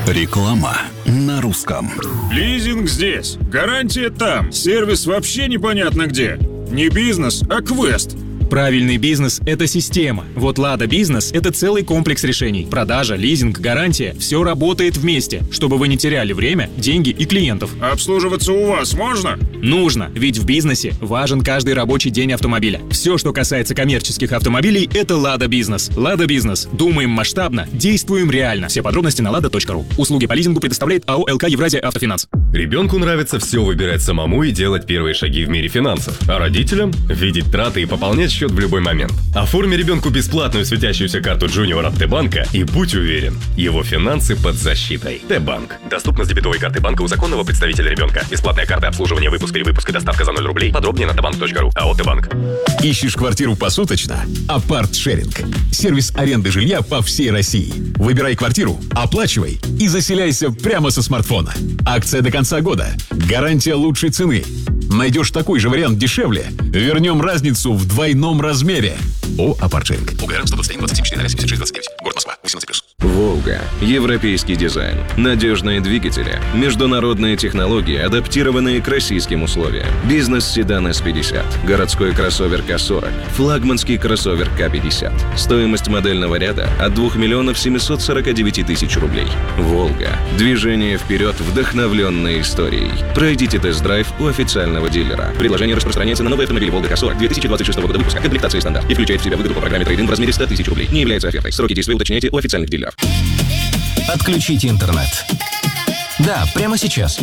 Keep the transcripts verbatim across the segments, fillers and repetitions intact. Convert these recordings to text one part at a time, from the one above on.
Реклама на русском. Лизинг здесь, гарантия там, сервис вообще непонятно где. Не бизнес, а квест. Правильный бизнес – это система. Вот Лада Бизнес – это целый комплекс решений. Продажа, лизинг, гарантия – все работает вместе, чтобы вы не теряли время, деньги и клиентов. Обслуживаться у вас можно? Нужно, ведь в бизнесе важен каждый рабочий день автомобиля. Все, что касается коммерческих автомобилей – это Лада Бизнес. Лада Бизнес. Думаем масштабно, действуем реально. Все подробности на лада точка ру. Услуги по лизингу предоставляет АО ЛК Евразия Автофинанс. Ребенку нравится все выбирать самому и делать первые шаги в мире финансов. А родителям – видеть траты и пополнять счет в любой момент. Оформи ребенку бесплатную светящуюся карту Junior от Т-банка и будь уверен, его финансы под защитой. Т-банк. Доступна с дебетовой карты банка у законного представителя ребенка. Бесплатная карта обслуживания, выпуск, перевыпуск и доставка за ноль рублей. Подробнее на тэ банк точка ру. АО Т-банк. Ищешь квартиру посуточно? Апарт-шеринг. Сервис аренды жилья по всей России. Выбирай квартиру, оплачивай и заселяйся прямо со смартфона. Акция до конца года. Гарантия лучшей цены. Найдешь такой же вариант дешевле, вернем разницу в двойном размере. О, Апарт-шеринг. УГР сто двадцать один двадцать семь четыре семьдесят шесть двадцать девять. Город Москва. восемнадцать плюс. Волга. Европейский дизайн. Надежные двигатели. Международные технологии, адаптированные к российским условиям. Бизнес-седан эс пятьдесят. Городской кроссовер ка сорок. Флагманский кроссовер ка пятьдесят. Стоимость модельного ряда от двух миллионов семьсот сорок девять тысяч рублей. Волга. Движение вперед, вдохновленной историей. Пройдите тест-драйв у официального дилера. Предложение распространяется на новый автомобиль Волга ка сорок две тысячи двадцать шестого года выпуска. Комплектация стандарт. И включает в себя выгоду по программе трейд-ин в размере сто тысяч рублей. Не является офертой. Сроки действия уточняйте у официальных дилеров. Отключите интернет. Да, прямо сейчас.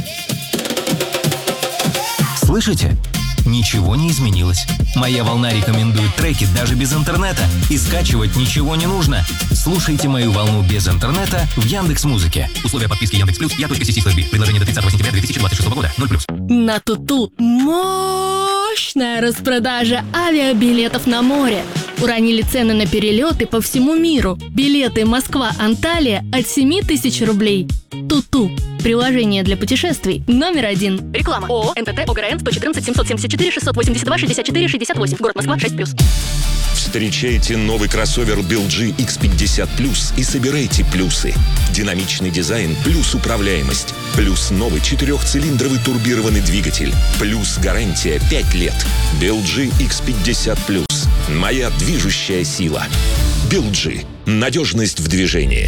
Слышите? Ничего не изменилось. Моя волна рекомендует треки даже без интернета. И скачивать ничего не нужно. Слушайте мою волну без интернета в Яндекс.Музыке. Условия подписки Яндекс Плюс. Я точка си си слэш би. Предложение до тридцатого сентября две тысячи двадцать шестого года. ноль плюс. На Туту мощная распродажа авиабилетов на море. Уронили цены на перелеты по всему миру. Билеты Москва-Анталия от семь тысяч рублей. Туту. Приложение для путешествий номер один. Реклама. ООО эн тэ тэ ОГРН сто четырнадцать семьсот семьдесят четыре шестьсот восемьдесят два шестьдесят четыре шестьдесят восемь. Город Москва шесть плюс. Встречайте новый кроссовер би эл джи икс пятьдесят плюс и собирайте плюсы. Динамичный дизайн плюс управляемость. Плюс новый четырехцилиндровый турбированный двигатель. Плюс гарантия пять лет. би эл джи икс пятьдесят плюс. Моя движущая сила. би эл джи. Надежность в движении.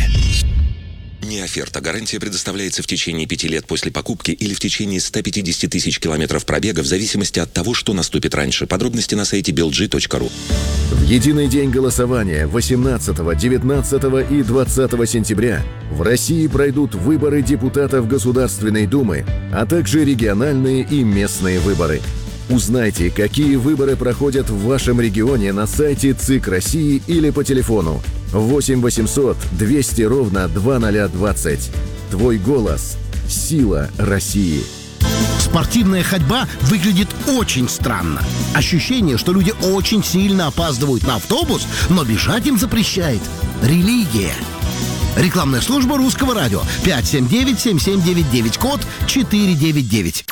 Не оферта. Гарантия предоставляется в течение пяти лет после покупки или в течение ста пятидесяти тысяч километров пробега в зависимости от того, что наступит раньше. Подробности на сайте би эл джи точка ру. В единый день голосования восемнадцатого, девятнадцатого и двадцатого сентября в России пройдут выборы депутатов Государственной Думы, а также региональные и местные выборы. Узнайте, какие выборы проходят в вашем регионе на сайте ЦИК России или по телефону восемь восемьсот двести ровно два ноль двадцать. Твой голос – сила России. Спортивная ходьба выглядит очень странно. Ощущение, что люди очень сильно опаздывают на автобус, но бежать им запрещает религия. Рекламная служба Русского радио. пять семь девять семь семь девять девять, код четыре девять девять.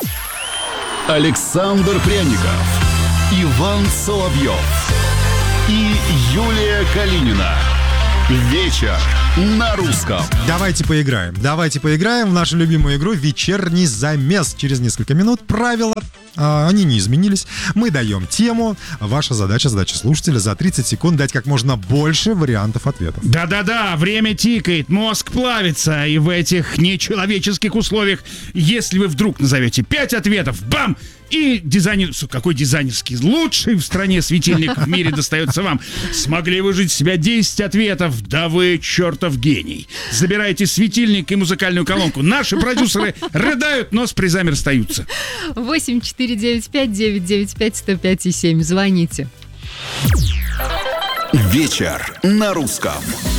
Александр Пряников, Иван Соловьев и Юлия Калинина. Вечер на русском. Давайте поиграем. Давайте поиграем в нашу любимую игру «Вечерний замес». Через несколько минут правила, а, они не изменились. Мы даем тему. Ваша задача, задача слушателя за тридцать секунд дать как можно больше вариантов ответов. Да-да-да, время тикает, мозг плавится. И в этих нечеловеческих условиях, если вы вдруг назовете пять ответов, бам! И дизайнер... Какой дизайнерский? Лучший в стране светильник в мире достается вам. Смогли выжить из себя десять ответов? Да вы чертов гений. Забирайте светильник и музыкальную колонку. Наши продюсеры рыдают, но с призами расстаются. восемь четыре девять пять девять девять пять сто пять и семь. Звоните. Вечер на русском.